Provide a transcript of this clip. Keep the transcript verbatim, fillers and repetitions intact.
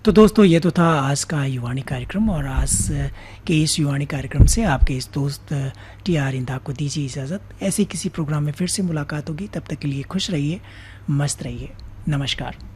तो दोस्तों ये तो था आज का युवाणी कार्यक्रम, और आज के इस युवाणी कार्यक्रम से आपके इस दोस्त टी आर इंदा को दीजिए इजाज़त। ऐसे किसी प्रोग्राम में फिर से मुलाकात होगी, तब तक के लिए खुश रहिए, मस्त रहिए, नमस्कार।